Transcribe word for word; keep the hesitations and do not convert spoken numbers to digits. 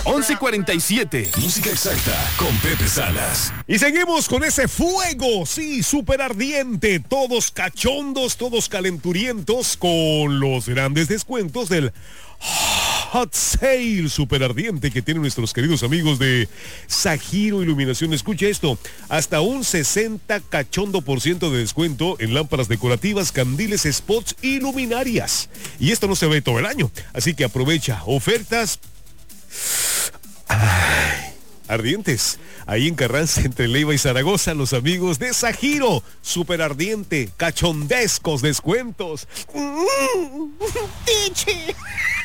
once cuarenta y siete. Música exacta con Pepe Salas. Y seguimos con ese fuego, sí, súper ardiente, todos cachondos, todos calenturientos, con los grandes descuentos del Hot Sale super ardiente que tienen nuestros queridos amigos de Sajiro Iluminación. Escucha esto, hasta un sesenta cachondo por ciento de descuento en lámparas decorativas, candiles, spots y luminarias. Y esto no se ve todo el año, así que aprovecha ofertas ay, ardientes. Ahí en Carranza, entre Leiva y Zaragoza, los amigos de Sajiro, super ardiente, cachondescos descuentos. Tiche.